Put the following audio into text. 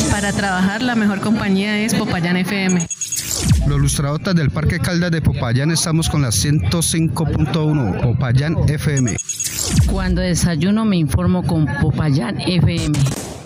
Para trabajar la mejor compañía es Popayán FM. Los lustradotas del Parque Caldas de Popayán estamos con la 105.1 Popayán FM. Cuando desayuno me informo con Popayán FM.